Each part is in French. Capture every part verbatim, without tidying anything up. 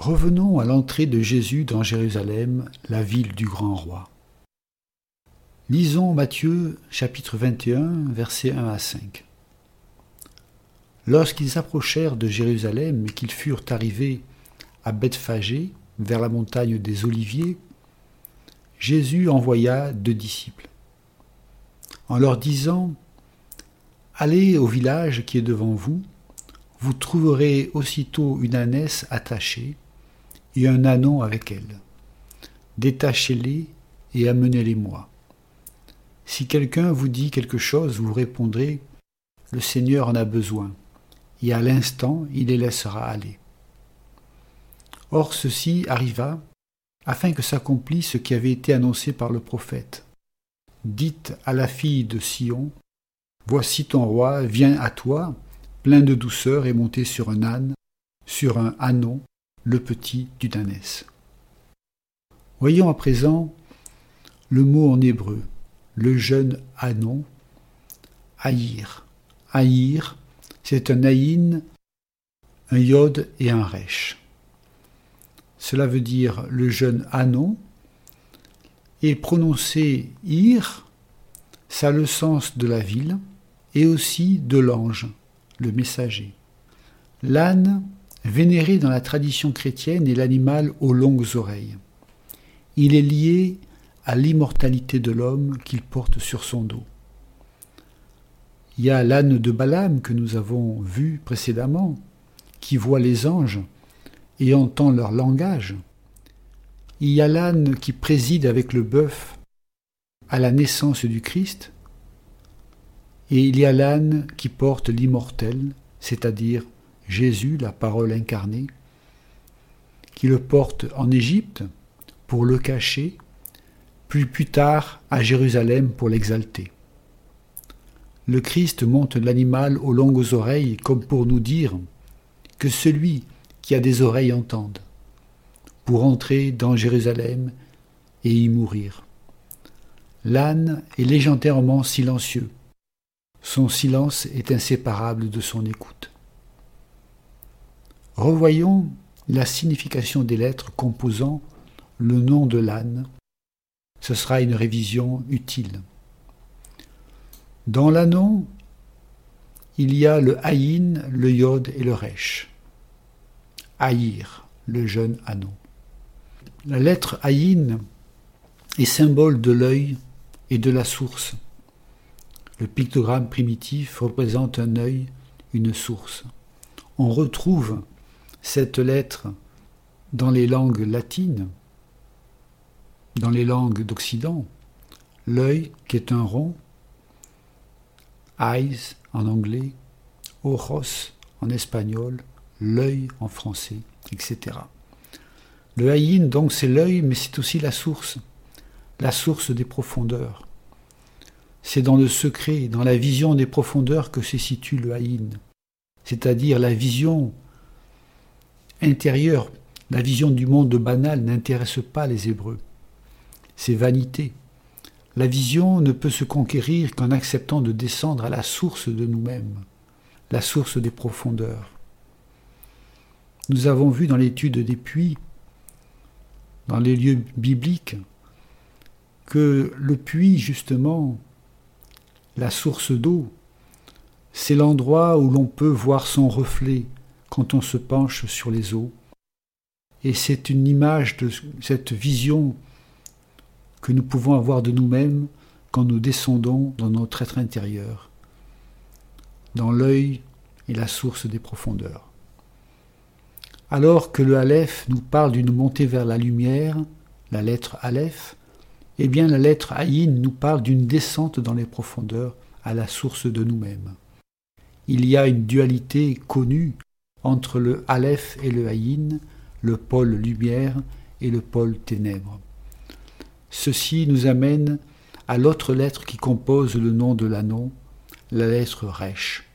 Revenons à l'entrée de Jésus dans Jérusalem, la ville du grand roi. Lisons Matthieu chapitre vingt et un, versets un à cinq. Lorsqu'ils approchèrent de Jérusalem et qu'ils furent arrivés à Bethphagée, vers la montagne des Oliviers, Jésus envoya deux disciples, en leur disant « Allez au village qui est devant vous, vous trouverez aussitôt une ânesse attachée et un ânon avec elle. Détachez-les et amenez-les-moi. Si quelqu'un vous dit quelque chose, vous répondrez « Le Seigneur en a besoin », et à l'instant il les laissera aller. Or ceci arriva afin que s'accomplisse ce qui avait été annoncé par le prophète. Dites à la fille de Sion, « Voici ton roi vient à toi, plein de douceur et monté sur un âne, sur un ânon, le petit d'une ânesse. » Voyons à présent le mot en hébreu, le jeune ânon, haïr. Haïr, c'est un aïn, un yod et un resh. Cela veut dire le jeune ânon, et prononcer ir, ça a le sens de la ville et aussi de l'ange, le messager. L'âne, vénéré dans la tradition chrétienne, est l'animal aux longues oreilles. Il est lié à l'immortalité de l'homme qu'il porte sur son dos. Il y a l'âne de Balaam que nous avons vu précédemment, qui voit les anges et entend leur langage. Il y a l'âne qui préside avec le bœuf à la naissance du Christ, et il y a l'âne qui porte l'immortel, c'est-à-dire Jésus, la parole incarnée, qui le porte en Égypte pour le cacher, puis plus tard à Jérusalem pour l'exalter. Le Christ monte l'animal aux longues oreilles comme pour nous dire que celui qui a des oreilles entende, pour entrer dans Jérusalem et y mourir. L'âne est légendairement silencieux. Son silence est inséparable de son écoute. Revoyons la signification des lettres composant le nom de l'âne. Ce sera une révision utile. Dans l'ânon, il y a le haïn, le yod et le resh. Haïr, le jeune ânon. La lettre haïn est symbole de l'œil et de la source. Le pictogramme primitif représente un œil, une source. On retrouve cette lettre dans les langues latines, dans les langues d'Occident. L'œil qui est un rond, eyes en anglais, ojos en espagnol, l'œil en français, et cetera. Le haïn, donc, c'est l'œil, mais c'est aussi la source, la source des profondeurs. C'est dans le secret, dans la vision des profondeurs que se situe le haïn, c'est-à-dire la vision intérieure, la vision du monde banal n'intéresse pas les Hébreux. C'est vanité. La vision ne peut se conquérir qu'en acceptant de descendre à la source de nous-mêmes, la source des profondeurs. Nous avons vu dans l'étude des puits, dans les lieux bibliques, que le puits, justement, la source d'eau, c'est l'endroit où l'on peut voir son reflet quand on se penche sur les eaux. Et c'est une image de cette vision que nous pouvons avoir de nous-mêmes quand nous descendons dans notre être intérieur, dans l'œil et la source des profondeurs. Alors que le Aleph nous parle d'une montée vers la lumière, la lettre Aleph, eh bien la lettre Aïn nous parle d'une descente dans les profondeurs à la source de nous-mêmes. Il y a une dualité connue entre le Aleph et le Aïn, le pôle lumière et le pôle ténèbres. Ceci nous amène à l'autre lettre qui compose le nom de l'ânon, la lettre Resh.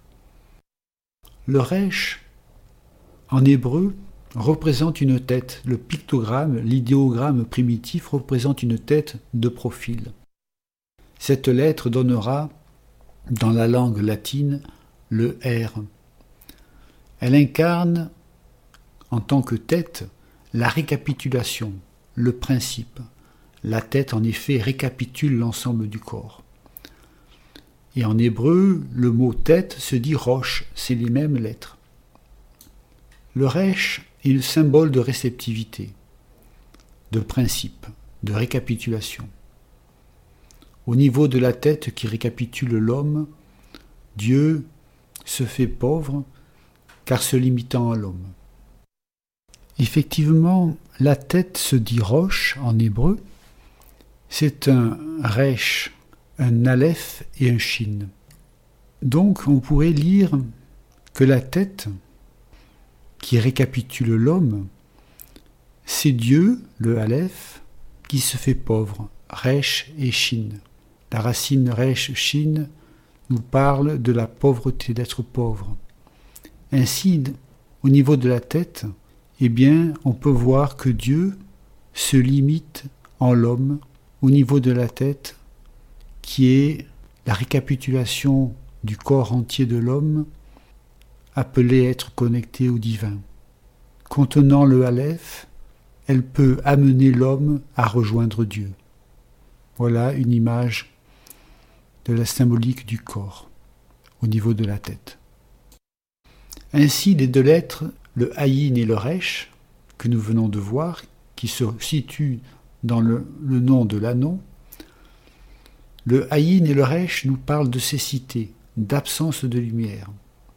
Le Resh, en hébreu, représente une tête. Le pictogramme, l'idéogramme primitif représente une tête de profil. Cette lettre donnera, dans la langue latine, le R. Elle incarne, en tant que tête la récapitulation, le principe. La tête, en effet, récapitule l'ensemble du corps. Et en hébreu, le mot tête se dit roche, c'est les mêmes lettres. Le resh est le symbole de réceptivité, de principe, de récapitulation. Au niveau de la tête qui récapitule l'homme, Dieu se fait pauvre, car se limitant à l'homme. Effectivement, la tête se dit roche en hébreu. C'est un resh, un aleph et un shin. Donc on pourrait lire que la tête, qui récapitule l'homme, c'est Dieu, le aleph, qui se fait pauvre, resh et shin. La racine resh, shin nous parle de la pauvreté, d'être pauvre. Ainsi, au niveau de la tête, eh bien, on peut voir que Dieu se limite en l'homme au niveau de la tête, qui est la récapitulation du corps entier de l'homme, appelé être connecté au divin. Contenant le Aleph, elle peut amener l'homme à rejoindre Dieu. Voilà une image de la symbolique du corps au niveau de la tête. Ainsi, les deux lettres, le Ayin et le Resh, que nous venons de voir, qui se situent dans le, le nom de l'Anon, le Ayin et le Resh nous parlent de cécité, d'absence de lumière.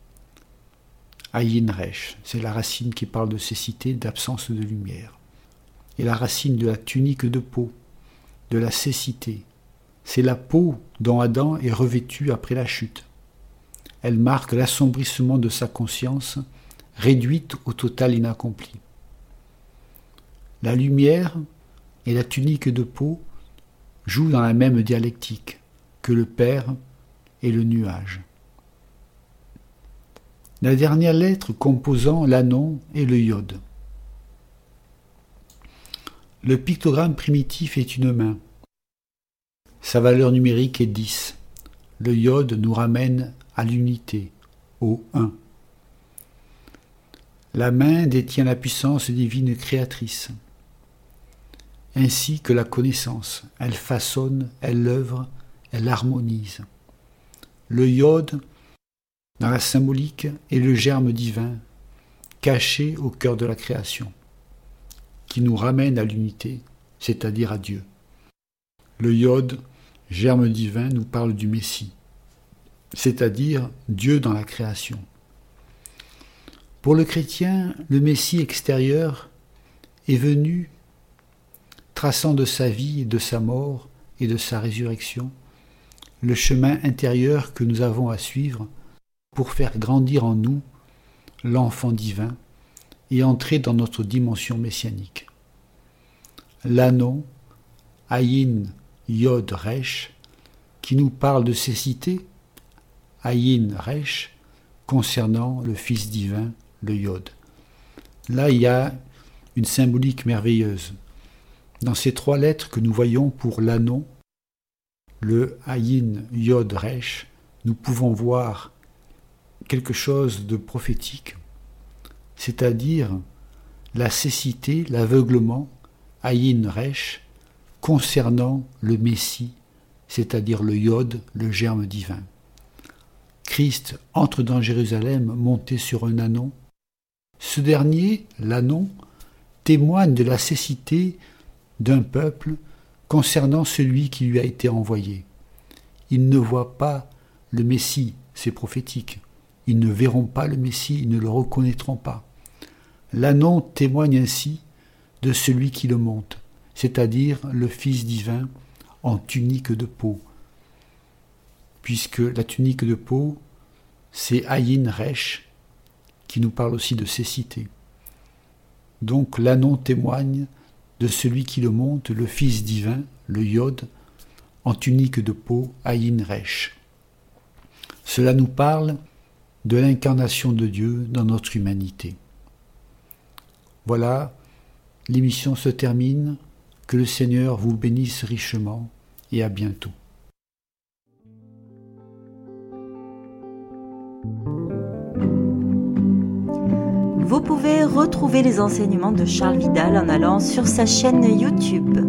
Ayin Resh, c'est la racine qui parle de cécité, d'absence de lumière. Et la racine de la tunique de peau, de la cécité, c'est la peau dont Adam est revêtu après la chute. Elle marque l'assombrissement de sa conscience, réduite au total inaccompli. La lumière et la tunique de peau jouent dans la même dialectique que le Père et le nuage. La dernière lettre composant l'Anon est le Yod. Le pictogramme primitif est une main. Sa valeur numérique est dix. Le Yod nous ramène à l'unité, au un. La main détient la puissance divine créatrice, ainsi que la connaissance. Elle façonne, elle œuvre, elle harmonise. Le Yod, dans la symbolique, est le germe divin, caché au cœur de la création, qui nous ramène à l'unité, c'est-à-dire à Dieu. Le Yod, germe divin, nous parle du Messie, c'est-à-dire Dieu dans la création. Pour le chrétien, le Messie extérieur est venu, traçant de sa vie, de sa mort et de sa résurrection, le chemin intérieur que nous avons à suivre pour faire grandir en nous l'enfant divin et entrer dans notre dimension messianique. L'Anon, Ayin, Yod, Resh, qui nous parle de cécité, Ayin, Resh, concernant le Fils divin, le Yod. Là, il y a une symbolique merveilleuse. Dans ces trois lettres que nous voyons pour l'Anon, le Ayin, Yod, Resh, nous pouvons voir quelque chose de prophétique, c'est-à-dire la cécité, l'aveuglement, Ayin, Resh, concernant le Messie, c'est-à-dire le Yod, le germe divin. Christ entre dans Jérusalem monté sur un ânon. Ce dernier, l'Anon, témoigne de la cécité d'un peuple concernant celui qui lui a été envoyé. Ils ne voient pas le Messie, c'est prophétique. Ils ne verront pas le Messie, ils ne le reconnaîtront pas. L'Anon témoigne ainsi de celui qui le monte, c'est-à-dire le Fils divin en tunique de peau, puisque la tunique de peau, c'est Ayin Resh, qui nous parle aussi de cécité. Donc l'Anon témoigne de celui qui le monte, le Fils divin, le Yod, en tunique de peau, Ayin Resh. Cela nous parle de l'incarnation de Dieu dans notre humanité. Voilà, l'émission se termine. Que le Seigneur vous bénisse richement et à bientôt. Vous pouvez retrouver les enseignements de Charles Vidal en allant sur sa chaîne YouTube.